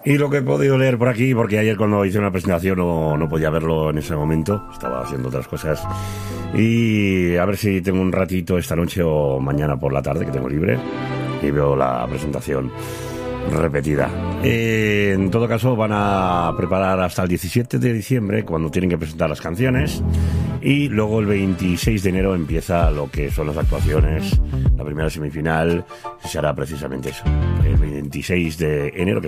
Y lo que he podido leer por aquí, porque ayer cuando hice una presentación no podía verlo en ese momento, estaba haciendo otras cosas, y a ver si tengo un ratito esta noche o mañana por la tarde, que tengo libre, y veo la presentación repetida. En todo caso, van a preparar hasta el 17 de diciembre, cuando tienen que presentar las canciones, y luego el 26 de enero empieza lo que son las actuaciones. La primera semifinal se hará precisamente eso, el 26 de enero, que